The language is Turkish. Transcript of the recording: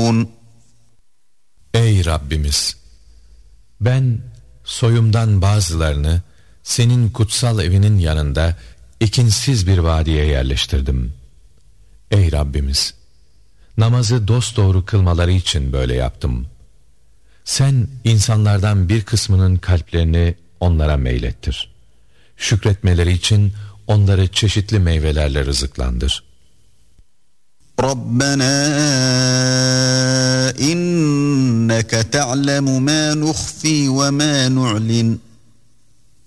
يعلمون. Ey Rabbimiz! Ben soyumdan bazılarını senin kutsal evinin yanında ekinsiz bir vadiye yerleştirdim. Ey Rabbimiz! Namazı dosdoğru kılmaları için böyle yaptım. Sen insanlardan bir kısmının kalplerini onlara meylettir. Şükretmeleri için onları çeşitli meyvelerle rızıklandır. Rabbena inneke ta'lemu ma nukhfi ve ma nu'lin.